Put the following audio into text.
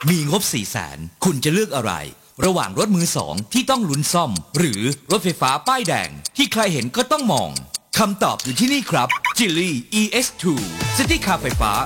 มีงบ 400,000 คุณจะเลือกอะไร ระหว่างรถมือสองที่ต้องลุ้นซ่อม หรือรถไฟฟ้าป้ายแดงที่ใครเห็นก็ต้องมองคำตอบอยู่ที่นี่ครับ Geely EX2 ซิตี้คาร์ไฟฟ้า